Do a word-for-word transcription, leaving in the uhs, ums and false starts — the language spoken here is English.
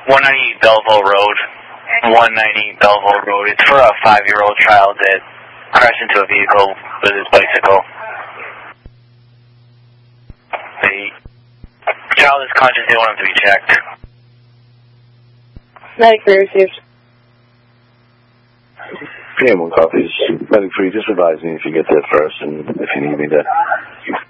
one ninety-eight Belleville Road. one ninety Belleville Road. It's for a five-year-old child that crashed into a vehicle with his bicycle. The child is conscious. They want him to be checked. Medic three received. P M one copies. Medic three, just advise me if you get there first, and if you need me to